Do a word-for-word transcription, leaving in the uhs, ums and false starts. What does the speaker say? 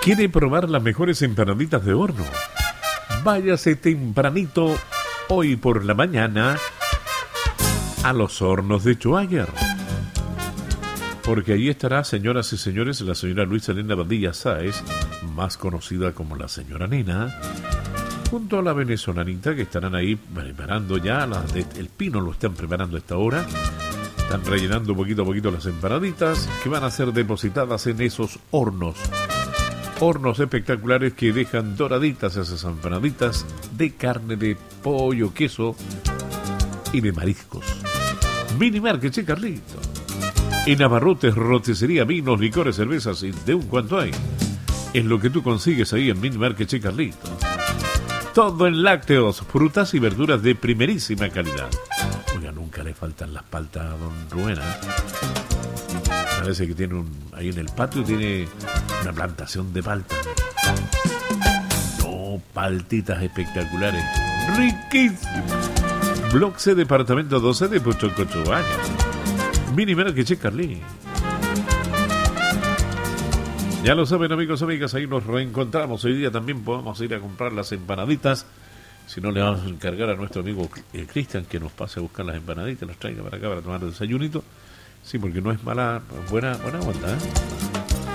¿Quiere probar las mejores empanaditas de horno? Váyase tempranito hoy por la mañana a los hornos de Schwager. Porque ahí estará, señoras y señores, la señora Luisa Elena Badilla Sáez, más conocida como la señora Nena, junto a la venezolanita que estarán ahí preparando ya, las de El Pino lo están preparando a esta hora. Están rellenando poquito a poquito las empanaditas que van a ser depositadas en esos hornos. Hornos espectaculares que dejan doraditas esas empanaditas de carne, de pollo, queso y de mariscos. Mini Market, che, Carlito. En abarrotes, roticería, vinos, licores, cervezas y de un cuanto hay. Es lo que tú consigues ahí en Mini Market, che, Carlito. Todo en lácteos, frutas y verduras de primerísima calidad. Oiga, nunca le faltan las paltas a don Rubén, ¿eh? Parece que tiene un... Ahí en el patio tiene una plantación de paltas. No, paltitas espectaculares. Riquísimas. Block C, departamento doce de Puchocochuaña. Mini Market, che, Carlí. Ya lo saben, amigos, amigas, ahí nos reencontramos. Hoy día también podemos ir a comprar las empanaditas. Si no, le vamos a encargar a nuestro amigo eh, Cristian que nos pase a buscar las empanaditas, las traiga para acá para tomar el desayunito. Sí, porque no es mala, buena, buena onda, ¿eh?